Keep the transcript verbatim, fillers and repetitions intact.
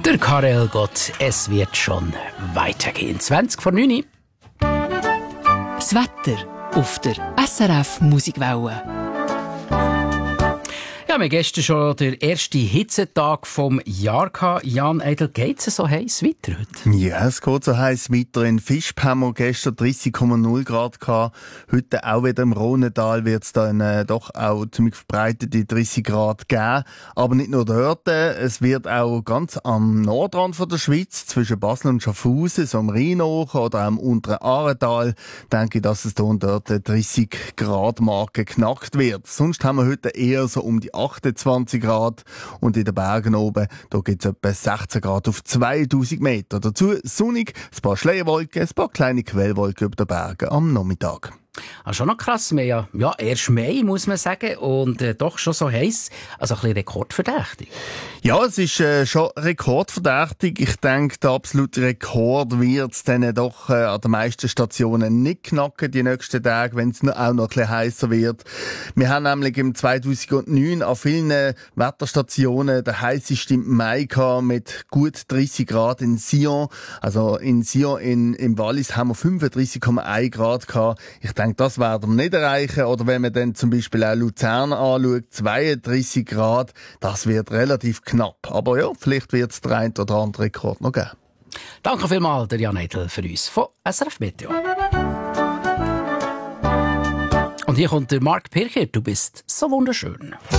Der Karel Gott, es wird schon weitergehen. zwanzig vor neun. Das Wetter auf der S R F Musikwelle. Ja, wir haben gestern schon den ersten Hitzetag vom Jahr gehabt. Jan Eidel, geht es so heiß weiter heute? Ja, es geht so heiß weiter. In Visp haben wir gestern dreißig Komma null Grad gehabt. Heute auch wieder im Rhonental wird es dann äh, doch auch ziemlich verbreitete dreißig Grad geben. Aber nicht nur dort. Äh, es wird auch ganz am Nordrand von der Schweiz, zwischen Basel und Schaffhausen, so am Rhein hoch oder auch im unteren Aaretal, denke ich, dass es da und dort die dreißig Grad Marke geknackt wird. Sonst haben wir heute eher so um die achtundzwanzig Grad und in den Bergen oben, da gibt es etwa sechzehn Grad auf zweitausend Meter. Dazu sonnig, ein paar Schleierwolken, ein paar kleine Quellwolken über den Bergen am Nachmittag. Ah, schon noch krass, mehr ja, ja, erst Mai, muss man sagen, und äh, doch schon so heiß, also ein bisschen rekordverdächtig. Ja, es ist äh, schon rekordverdächtig. Ich denke, der absolute Rekord wird es dann doch äh, an den meisten Stationen nicht knacken die nächsten Tage, wenn es auch noch ein bisschen heißer wird. Wir haben nämlich im zweitausendneun an vielen Wetterstationen den heißesten Mai gehabt mit gut dreißig Grad in Sion. Also in Sion in, im Wallis haben wir fünfunddreißig Komma eins Grad gehabt. Ich denke, das werden wir nicht erreichen. Oder wenn man dann zum Beispiel auch Luzern anschaut, zweiunddreißig Grad, das wird relativ knapp. Aber ja, vielleicht wird es der ein oder andere Rekord noch geben. Danke vielmals, der Jan Eidel, für uns von S R F Meteo. Und hier kommt der Mark Pircher. Du bist so wunderschön.